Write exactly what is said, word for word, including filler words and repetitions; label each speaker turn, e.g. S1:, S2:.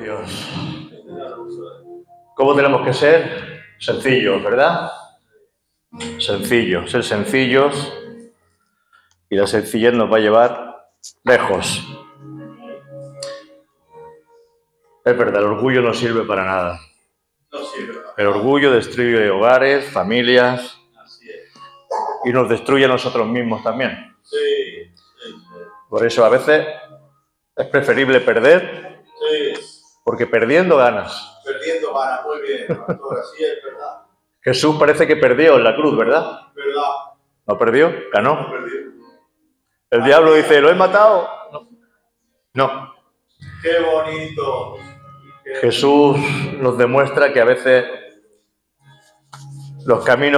S1: Dios. ¿Cómo tenemos que ser? Sencillos, ¿verdad? Sencillos, ser sencillos. Y la sencillez nos va a llevar lejos. Es verdad, el orgullo no sirve para nada.
S2: No sirve.
S1: El orgullo destruye hogares, familias.
S2: Así es.
S1: Y nos destruye a nosotros mismos también.
S2: Sí, sí, sí.
S1: Por eso a veces es preferible perder,
S2: Sí.
S1: porque perdiendo ganas.
S2: Perdiendo ganas, muy bien, pastor, así es, verdad.
S1: Jesús parece que perdió en la cruz, ¿verdad?
S2: ¿Verdad?
S1: ¿No perdió?
S2: No
S1: ¿Ganó?
S2: perdió.
S1: El diablo dice, ¿lo he matado? No. No.
S2: Qué bonito. Qué
S1: Jesús nos demuestra que a veces los caminos